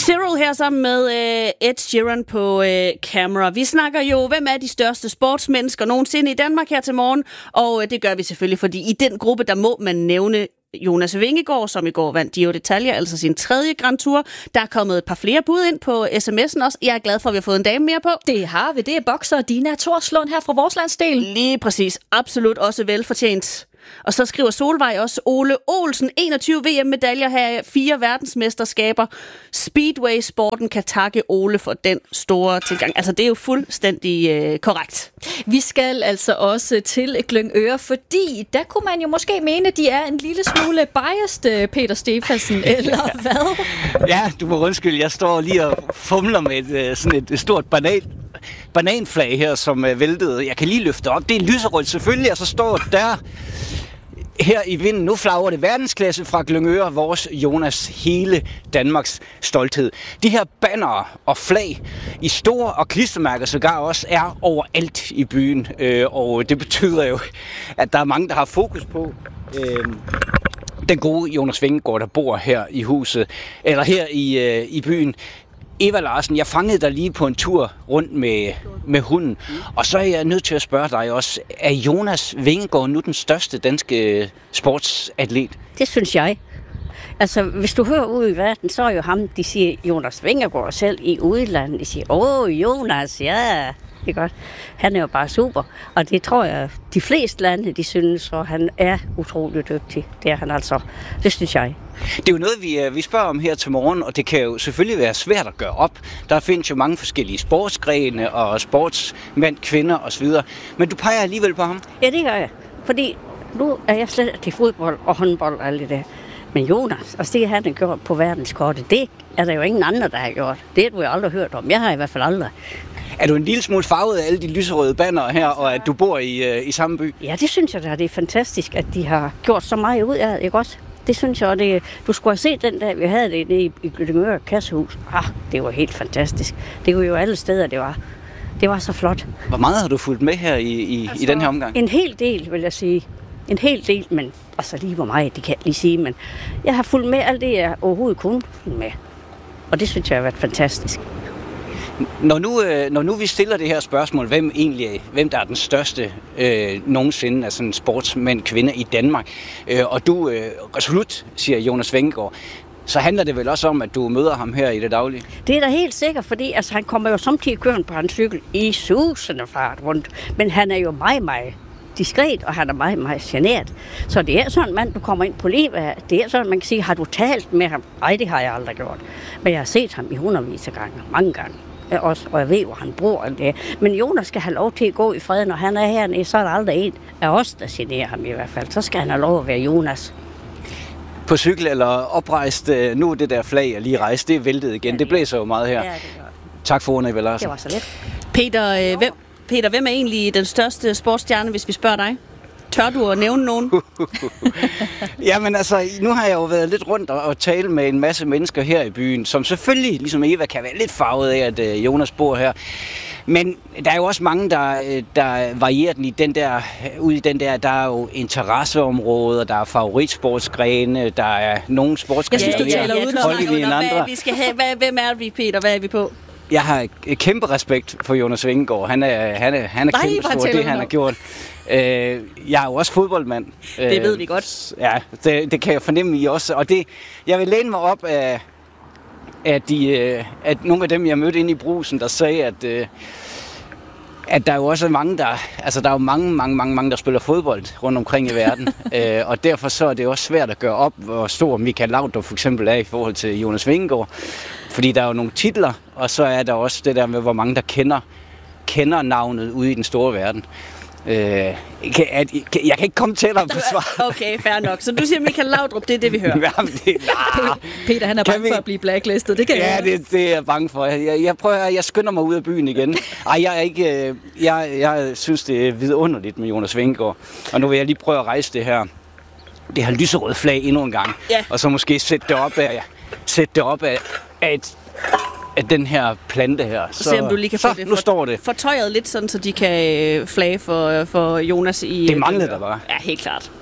Cyril her sammen med Ed Sheeran på Camera. Vi snakker jo, hvem er de største sportsmennesker nogensinde i Danmark her til morgen, og det gør vi selvfølgelig, fordi i den gruppe, der må man nævne Jonas Vingegaard, som i går vandt Giro d'Italia, altså sin 3. Grand Tour. Der er kommet et par flere bud ind på sms'en også. Jeg er glad for, at vi har fået en dame mere på. Det har vi. Det er bokser Dina Torslund her fra vores landsdel. Lige præcis. Absolut også velfortjent. Og så skriver Solvej også, Ole Olsen, 21 VM-medaljer her, 4 verdensmesterskaber. Speedway-sporten kan takke Ole for den store tilgang. Altså, det er jo fuldstændig korrekt. Vi skal altså også til Glyngøre, fordi der kunne man jo måske mene, at de er en lille smule biased, Peter Stephensen, eller hvad? Ja, du må undskylde, jeg står lige og fumler med sådan et stort bananflag her, som væltede. Jeg kan lige løfte op. Det er lyserødt selvfølgelig, og så står der her i vinden. Nu flagrer det verdensklasse fra Glyngøre, vores Jonas, hele Danmarks stolthed. De her bannere og flag i store og klistermærker sågar også er overalt i byen. Og det betyder jo, at der er mange, der har fokus på den gode Jonas Vingegaard, der bor her i huset, eller her i byen. Eva Larsen, jeg fangede dig lige på en tur rundt med hunden, og så er jeg nødt til at spørge dig også, er Jonas Vingegaard nu den største danske sportsatlet? Det synes jeg. Altså, hvis du hører ude i verden, så er jo ham, de siger Jonas Vingegaard selv i udlandet. De siger, Jonas, ja, det er godt. Han er jo bare super, og det tror jeg, de fleste lande, de synes, og han er utrolig dygtig. Det er han altså. Det synes jeg. Det er jo noget, vi spørger om her til morgen, og det kan jo selvfølgelig være svært at gøre op. Der findes jo mange forskellige sportsgrene og sportsmænd, kvinder osv. Men du peger alligevel på ham? Ja, det gør jeg. Fordi nu er jeg slet til fodbold og håndbold og alt det der. Men Jonas, og det han har gjort på verdenskortet, det er der jo ingen andre, der har gjort. Det har du jo aldrig hørt om. Jeg har i hvert fald aldrig. Er du en lille smule farvet af alle de lyserøde bannere her, og at du bor i samme by? Ja, det synes jeg da. Det er fantastisk, at de har gjort så meget ud af det, ikke også? Det synes jeg, og du skulle have set den dag, vi havde det i Glyngøre Kassehus. Det var helt fantastisk. Det var jo alle steder, det var så flot. Hvor meget har du fulgt med her i den her omgang? En hel del, vil jeg sige. En hel del, men altså lige hvor meget, det kan jeg lige sige. Men jeg har fulgt med alt det, jeg overhovedet kunne fulgt med. Og det synes jeg har været fantastisk. Når nu vi stiller det her spørgsmål, hvem der er den største nogensinde af sådan en sportsmand, kvinde i Danmark, og du resolut siger Jonas Vingegaard, så handler det vel også om, at du møder ham her i det daglige? Det er da helt sikkert, fordi altså, han kommer jo samtidig kørende på en cykel i susende fart rundt, men han er jo meget, meget diskret, og han er meget, meget genert. Så det er sådan en mand, du kommer ind på livet af. Det er sådan, man kan sige, har du talt med ham? Nej, det har jeg aldrig gjort. Men jeg har set ham i hundredvis af gange, mange gange. Også, og jeg ved, hvor han bor. Det. Men Jonas skal have lov til at gå i fred. Når han er hernede, så er der aldrig en af os, der generer ham i hvert fald. Så skal han have lov at være Jonas. På cykel eller oprejst, nu er det der flag, jeg lige rejste, det er væltet igen. Ja, det blæser jo meget her. Ja, det gør. Tak for ordene, Eva Larsen. Det var så let. Peter, hvem er egentlig den største sportsstjerne, hvis vi spørger dig? Tør du at nævne nogen? Jamen altså, nu har jeg jo været lidt rundt og tale med en masse mennesker her i byen, som selvfølgelig, ligesom Eva, kan være lidt farvet af, at Jonas bor her. Men der er jo også mange, der varierer den i den der, ude i den der, der er jo interesseområder, der er favoritsportsgrene, der er nogle sportsgrene, jeg synes, du taler end andre. Hvem er vi, Peter? Hvad er vi på? Jeg har kæmpe respekt for Jonas Vingegaard. Han er kæmpe stor, det han har gjort. Jeg er jo også fodboldmand. Det ved vi godt. Ja, det kan jeg fornemme i også. Og jeg vil læne mig op af at nogle af dem, jeg mødte inde i Brugsen, der sagde, at der er jo også mange, der er jo mange, der spiller fodbold rundt omkring i verden. Og derfor så er det også svært at gøre op, hvor stor Michael Laudrup for eksempel er i forhold til Jonas Vingegaard. Fordi der er jo nogle titler, og så er der også det der med, hvor mange der kender navnet ude i den store verden. Jeg kan ikke komme tættere på svar. Okay, fair nok. Så du siger Michael Laudrup, det er det, vi hører. Peter, han er bange for at blive blacklistet. Det kan det er jeg bange for. Jeg skynder mig ud af byen igen. Jeg synes, det er vidunderligt med Jonas Vingegaard. Og nu vil jeg lige prøve at rejse det her lyserøde flag endnu en gang. Ja. Og så måske sætte det op af den her plante her. Så se, om du lige kan få det nu står det fortøjet lidt, sådan, så de kan flage for Jonas i... Det manglede der bare. Ja, helt klart.